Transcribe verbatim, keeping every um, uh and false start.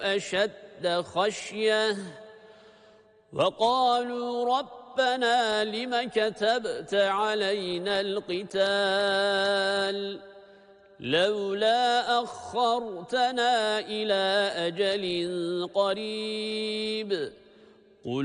أشد خشية وقالوا ربنا لم كتبت علينا القتال لولا أخرتنا إلى أجل قريب